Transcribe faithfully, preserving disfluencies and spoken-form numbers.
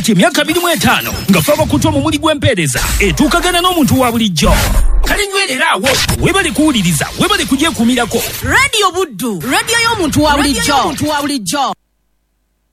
kati emyaka abiri mu etaano nga faba kutwa mu muli gw'empeereza etuukagana n'omuntu wa bulijjo. Kale nywerera awo webale kuwuliriza webale kugyekuumirako. Radio Buddu, radio y'omuntu wa bulijjo.